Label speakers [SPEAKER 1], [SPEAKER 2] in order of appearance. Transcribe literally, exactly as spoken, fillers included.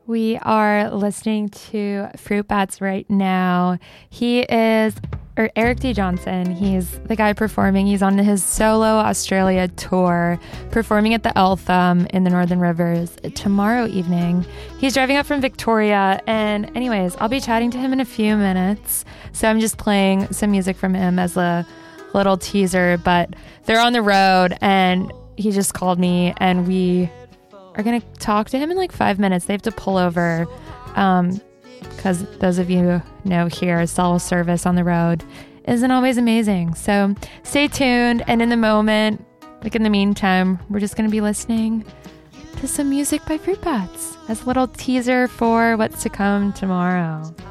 [SPEAKER 1] We are listening to Fruit Bats right now. He is, or Eric D. Johnson, he's the guy performing. He's on his solo Australia tour, performing at the Eltham in the Northern Rivers tomorrow evening. He's driving up from Victoria, and anyways, I'll be chatting to him in a few minutes. So I'm just playing some music from him as a little teaser, but they're on the road, and he just called me, and we are going to talk to him in like five minutes. They have to pull over um, because those of you know here, cell service on the road isn't always amazing. So stay tuned. And in the moment, like in the meantime, we're just going to be listening to some music by Fruit Bats as a little teaser for what's to come tomorrow.